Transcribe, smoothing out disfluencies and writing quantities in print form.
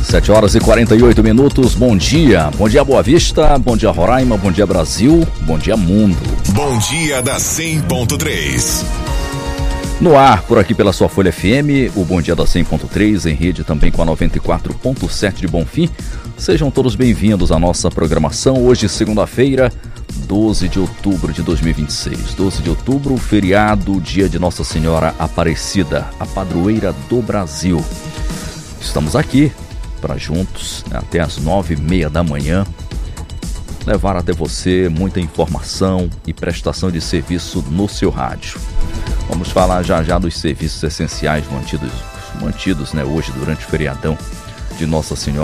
7 horas e 48 minutos, bom dia Boa Vista, bom dia Roraima, bom dia Brasil, bom dia mundo. Bom dia da 100.3. No ar, por aqui pela sua Folha FM, o Bom Dia da 100.3, em rede também com a 94.7 de Bonfim. Sejam todos bem-vindos à nossa programação. Hoje, segunda-feira, 12 de outubro de 2026. 12 de outubro, feriado, dia de Nossa Senhora Aparecida, a padroeira do Brasil. Estamos aqui para juntos, até às 9h30 da manhã, levar até você muita informação e prestação de serviço no seu rádio. Vamos falar já dos serviços essenciais mantidos hoje durante o feriadão de Nossa Senhora